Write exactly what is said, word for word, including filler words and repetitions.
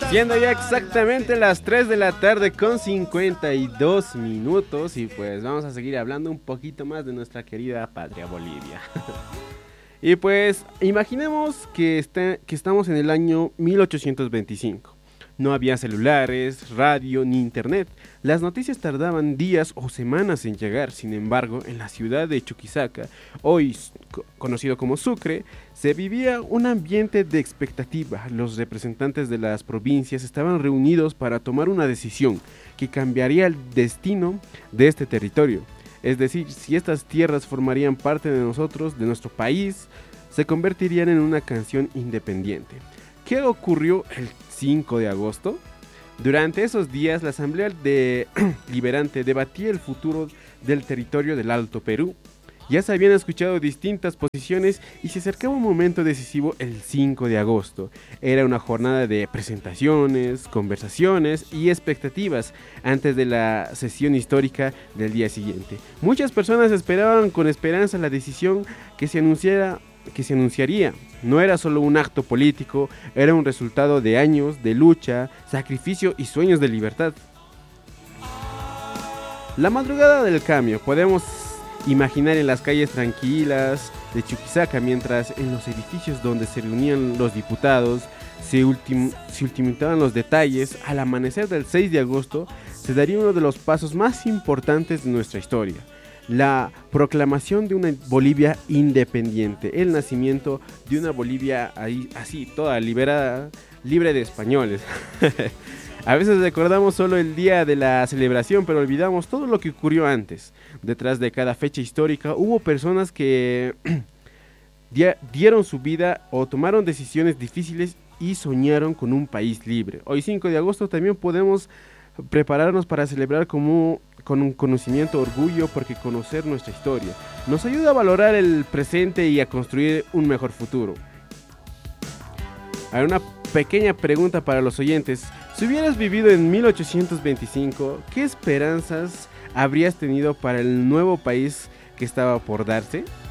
Siendo ya exactamente las tres de la tarde con cincuenta y dos minutos y pues vamos a seguir hablando un poquito más de nuestra querida patria Bolivia. Y pues imaginemos que, está, que estamos en el año mil ochocientos veinticinco. No había celulares, radio ni internet. Las noticias tardaban días o semanas en llegar. Sin embargo, en la ciudad de Chuquisaca, hoy conocido como Sucre, se vivía un ambiente de expectativa. Los representantes de las provincias estaban reunidos para tomar una decisión que cambiaría el destino de este territorio. Es decir, si estas tierras formarían parte de nosotros, de nuestro país, se convertirían en una canción independiente. ¿Qué ocurrió el cinco de agosto? Durante esos días, la Asamblea de Liberante debatía el futuro del territorio del Alto Perú. Ya se habían escuchado distintas posiciones y se acercaba un momento decisivo el cinco de agosto. Era una jornada de presentaciones, conversaciones y expectativas antes de la sesión histórica del día siguiente. Muchas personas esperaban con esperanza la decisión que se anunciara que se anunciaría. No era solo un acto político, era un resultado de años de lucha, sacrificio y sueños de libertad. La madrugada del cambio, podemos imaginar en las calles tranquilas de Chuquisaca, mientras en los edificios donde se reunían los diputados se, ultim- se ultimaban los detalles. Al amanecer del seis de agosto se daría uno de los pasos más importantes de nuestra historia. La proclamación de una Bolivia independiente, el nacimiento de una Bolivia ahí, así, toda liberada, libre de españoles. A veces recordamos solo el día de la celebración, pero olvidamos todo lo que ocurrió antes. Detrás de cada fecha histórica hubo personas que dieron su vida o tomaron decisiones difíciles y soñaron con un país libre. Hoy cinco de agosto también podemos prepararnos para celebrar como con un conocimiento, orgullo, porque conocer nuestra historia nos ayuda a valorar el presente y a construir un mejor futuro. Hay una pequeña pregunta para los oyentes. Si hubieras vivido en mil ochocientos veinticinco, ¿qué esperanzas habrías tenido para el nuevo país que estaba por darse?